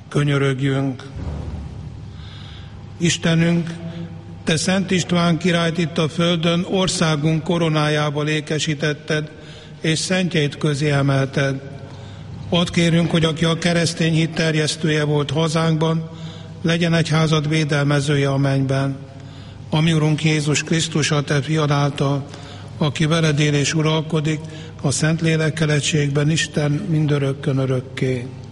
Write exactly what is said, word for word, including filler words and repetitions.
könyörögjünk. Istenünk, Te Szent István királyt itt a földön országunk koronájába ékesítetted, és szentjeit közé emelted. Ott kérünk, hogy aki a keresztény hit terjesztője volt hazánkban, legyen egyházad védelmezője a mennyben. Ami Urunk Jézus Krisztus, a Te fiad által, aki veled él és uralkodik, a Szentlélekkel egységben, Isten mindörökkön örökké.